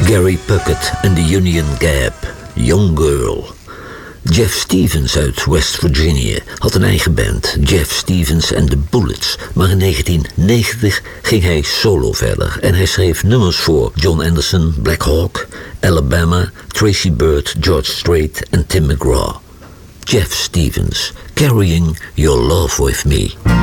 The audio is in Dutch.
Gary Puckett en de Union Gap, Young Girl. Jeff Stevens uit West Virginia had een eigen band, Jeff Stevens and the Bullets. Maar in 1990 ging hij solo verder en hij schreef nummers voor John Anderson, Black Hawk, Alabama, Tracy Byrd, George Strait en Tim McGraw. Jeff Stevens, Carrying Your Love With Me.